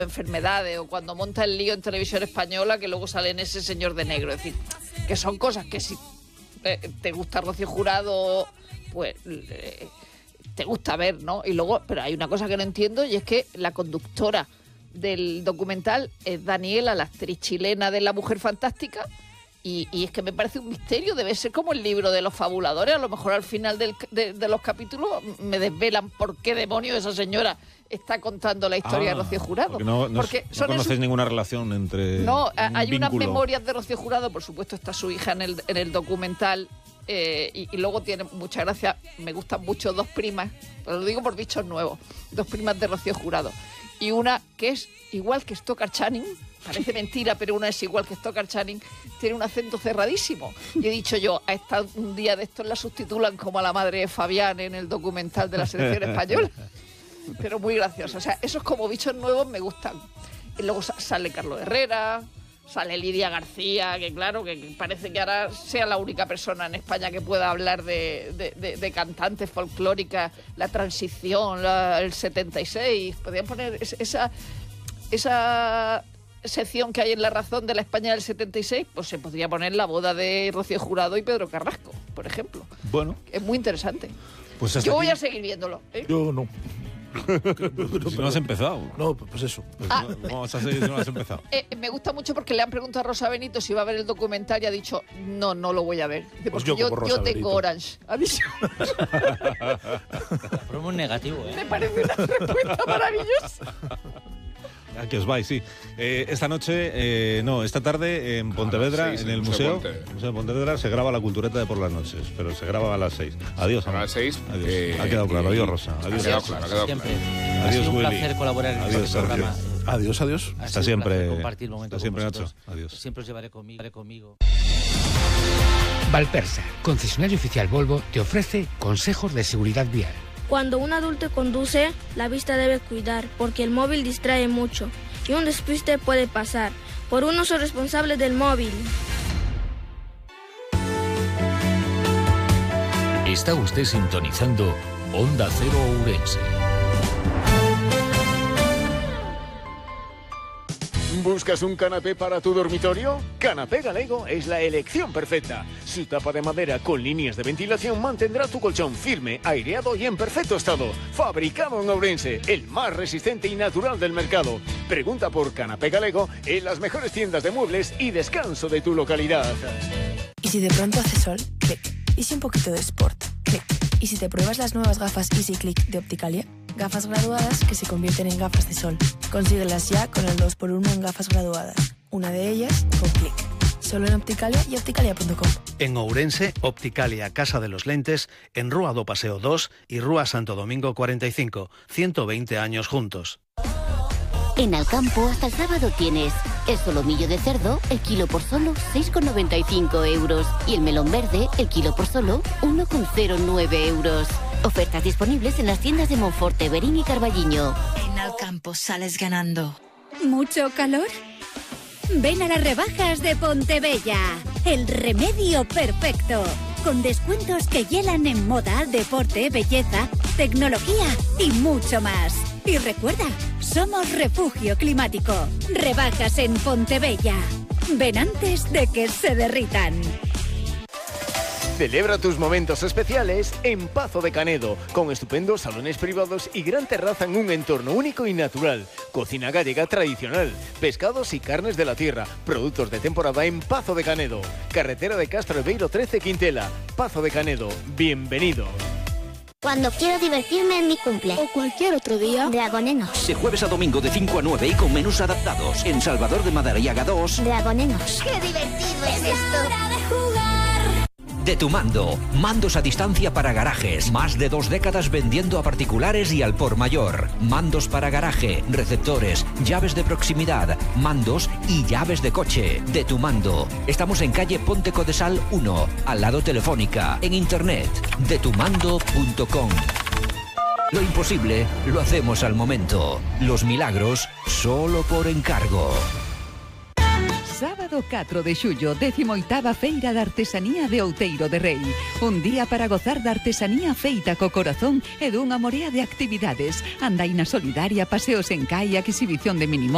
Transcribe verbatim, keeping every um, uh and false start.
enfermedades o cuando monta el lío en Televisión Española que luego sale en Ese señor de negro. Es decir, que son cosas que si eh, te gusta Rocío Jurado, pues eh, te gusta ver, ¿no? Y luego, pero hay una cosa que no entiendo y es que la conductora del documental es Daniela, la actriz chilena de La Mujer Fantástica. Y, y es que me parece un misterio, debe ser como el libro de los fabuladores. A lo mejor al final del, de, de los capítulos me desvelan por qué demonios esa señora está contando la historia ah, de Rocío Jurado. Porque no, no, porque no son conocéis esos... ninguna relación entre... No, un hay vínculo. Unas memorias de Rocío Jurado, por supuesto está su hija en el, en el documental, eh, y, y luego tiene mucha gracia, me gustan mucho dos primas, lo digo por bichos nuevos, dos primas de Rocío Jurado. Y una que es igual que Stockard Channing, parece mentira, pero una es igual que Stockard Channing, tiene un acento cerradísimo. Y he dicho yo, a esta, un día de estos la sustitulan como a la madre de Fabián en el documental de la selección española. Pero muy gracioso. O sea, esos como bichos nuevos me gustan. Y luego sale Carlos Herrera, sale Lidia García, que claro, que parece que ahora sea la única persona en España que pueda hablar de, de, de, de cantantes folclóricas, la transición, la, el setenta y seis. Podrían poner esa... esa sección que hay en La Razón de la España del setenta y seis, pues se podría poner la boda de Rocío Jurado y Pedro Carrasco, por ejemplo. Bueno. Es muy interesante. Pues Yo voy aquí... a seguir viéndolo, ¿eh? Yo no. Si no has empezado. No, pues eso. Pues ah. no, vamos a seguir si no has empezado. Eh, me gusta mucho porque le han preguntado a Rosa Benito si va a ver el documental y ha dicho, no, no lo voy a ver. Porque pues yo, yo, yo, yo tengo Orange. Ha dicho. Pero muy negativo, ¿eh? Me parece una respuesta maravillosa. Aquí os vais, sí. Eh, esta noche, eh, no, esta tarde en Pontevedra, seis, en el museo, el museo de Pontevedra, se graba la cultureta de por las noches, pero se graba a las seis. Adiós, a amor. las seis. Adiós. Eh, ha quedado claro. Adiós, Rosa. Adiós. Ha quedado claro, ha quedado Siempre. claro. Ha Adiós, sido un Willy. placer colaborar en Adiós, este programa. Sergio. Adiós, adiós. Ha Hasta sido un siempre. placer compartir momentos Hasta siempre, con vosotros. Nacho. Adiós. Siempre os llevaré conmigo. conmigo. Valpersa, concesionario oficial Volvo, te ofrece consejos de seguridad vial. Cuando un adulto conduce, la vista debe cuidar porque el móvil distrae mucho y un despiste puede pasar por un uso responsable del móvil. Está usted sintonizando Onda Cero Ourense. ¿Buscas un canapé para tu dormitorio? Canapé Galego es la elección perfecta. Su tapa de madera con líneas de ventilación mantendrá tu colchón firme, aireado y en perfecto estado. Fabricado en Ourense, el más resistente y natural del mercado. Pregunta por Canapé Galego en las mejores tiendas de muebles y descanso de tu localidad. ¿Y si de pronto hace sol? Clic. ¿Y si un poquito de sport? Clic. ¿Y si te pruebas las nuevas gafas Easy Click de Opticalia? Gafas graduadas que se convierten en gafas de sol. Consíguelas ya con el dos por uno en gafas graduadas. Una de ellas con Click. Solo en Opticalia y opticalia punto com. En Ourense, Opticalia Casa de los Lentes, en Rúa do Paseo dos y Rúa Santo Domingo cuarenta y cinco. ciento veinte años juntos. En Alcampo hasta el sábado tienes el solomillo de cerdo, el kilo por solo seis con noventa y cinco euros. Y el melón verde, el kilo por solo uno con cero nueve euros. Ofertas disponibles en las tiendas de Monforte, Berín y Carballiño. En Alcampo sales ganando. ¿Mucho calor? Ven a las rebajas de Pontebella. El remedio perfecto. Con descuentos que hielan en moda, deporte, belleza, tecnología y mucho más. Y recuerda, somos refugio climático. Rebajas en Pontebella. Ven antes de que se derritan. Celebra tus momentos especiales en Pazo de Canedo, con estupendos salones privados y gran terraza en un entorno único y natural. Cocina gallega tradicional, pescados y carnes de la tierra, productos de temporada en Pazo de Canedo. Carretera de Castro Beiro trece Quintela. Pazo de Canedo, bienvenido. Cuando quiero divertirme en mi cumple. O cualquier otro día. Dragonenos. De jueves a domingo de cinco a nueve y con menús adaptados. En Salvador de Madariaga dos. Dragonenos. ¡Qué divertido es esto! De tu mando. Mandos a distancia para garajes. Más de dos décadas vendiendo a particulares y al por mayor. Mandos para garaje, receptores, llaves de proximidad, mandos y llaves de coche. De tu mando. Estamos en calle Ponte Codesal uno, al lado Telefónica. En internet, de tu mando punto com. Lo imposible lo hacemos al momento. Los milagros solo por encargo. Sábado catro de xullo, décimo oitava Feira de Artesanía de Outeiro de Rei. Un día para gozar da artesanía feita co corazón e dunha morea de actividades. Andaina solidaria, paseos en kayak, exhibición de minimo